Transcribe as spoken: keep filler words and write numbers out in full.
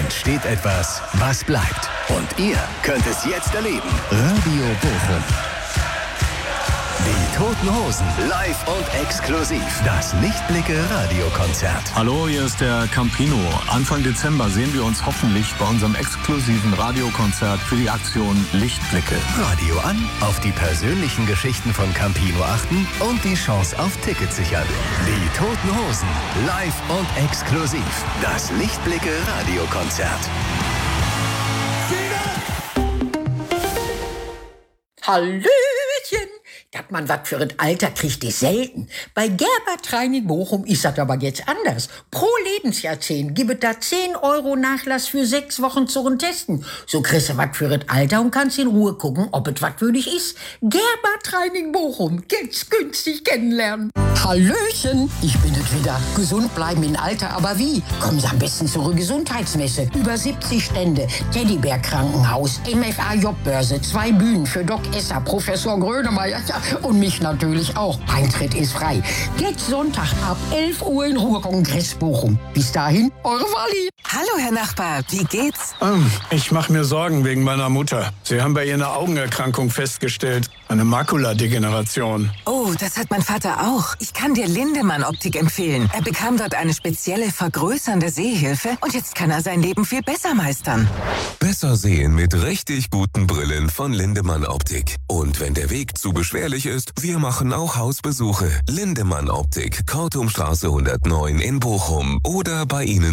entsteht etwas, was bleibt. Und ihr könnt es jetzt erleben. Radio Bochum. Die Toten Hosen, live und exklusiv. Das Lichtblicke-Radiokonzert. Hallo, hier ist der Campino. Anfang Dezember sehen wir uns hoffentlich bei unserem exklusiven Radiokonzert für die Aktion Lichtblicke. Radio an, auf die persönlichen Geschichten von Campino achten und die Chance auf Tickets sichern. Die Toten Hosen, live und exklusiv. Das Lichtblicke-Radiokonzert. Hallöchen! dass man was für ein Alter kriegt, ist selten. Bei Gerbert Training Bochum ist das aber jetzt anders. Pro Lebensjahrzehnt gibt es da zehn Euro Nachlass für sechs Wochen zum Testen. So kriegst du was für ein Alter und kannst in Ruhe gucken, ob es was für dich ist. Gerbert Training Bochum, jetzt günstig kennenlernen. Hallöchen, ich bin es wieder. Gesund bleiben im Alter, aber wie? Kommen Sie am besten zur Gesundheitsmesse. Über siebzig Stände, Teddybär Krankenhaus, M F A Jobbörse, zwei Bühnen für Doc Esser, Professor Grönemeyer ja, und mich natürlich auch. Eintritt ist frei. Jetzt Sonntag ab elf Uhr in Ruhrkongress Bochum. Bis dahin, eure Wally. Hallo, Herr Nachbar, wie geht's? Ähm, ich mache mir Sorgen wegen meiner Mutter. Sie haben bei ihr eine Augenerkrankung festgestellt, eine Makuladegeneration. Oh, das hat mein Vater auch. Ich kann dir Lindemann Optik empfehlen. Er bekam dort eine spezielle vergrößernde Sehhilfe und jetzt kann er sein Leben viel besser meistern. Besser sehen mit richtig guten Brillen von Lindemann Optik. Und wenn der Weg zu beschwerlich ist, wir machen auch Hausbesuche. Lindemann Optik, Kortumstraße hundertneun in Bochum oder bei Ihnen